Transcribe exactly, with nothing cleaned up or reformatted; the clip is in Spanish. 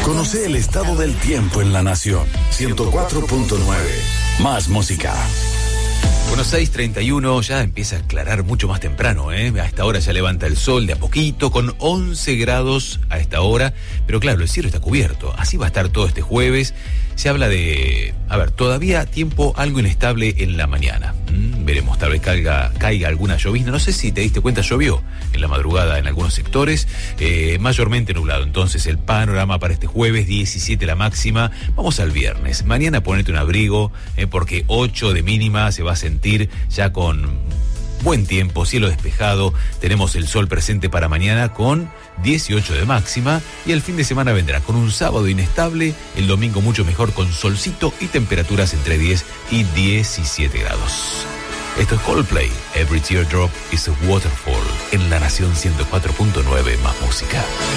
Conoce el estado del tiempo en la nación. ciento cuatro punto nueve. Más música. Bueno, seis treinta y uno, ya empieza a aclarar mucho más temprano, ¿eh? A esta hora ya levanta el sol de a poquito, con once grados a esta hora, pero claro, el cielo está cubierto, así va a estar todo este jueves. Se habla de, a ver, todavía tiempo algo inestable en la mañana. ¿Mm? Veremos, tal vez caiga, caiga alguna llovizna. No sé si te diste cuenta, llovió en la madrugada en algunos sectores, eh, mayormente nublado. Entonces, el panorama para este jueves, diecisiete la máxima. Vamos al viernes. Mañana ponete un abrigo, eh, porque ocho de mínima se va a sentir ya con buen tiempo, cielo despejado. Tenemos el sol presente para mañana con dieciocho de máxima, y el fin de semana vendrá con un sábado inestable, el domingo mucho mejor con solcito y temperaturas entre diez y diecisiete grados. Esto es Coldplay, Every Teardrop is a Waterfall, en La Nación ciento cuatro punto nueve, más música.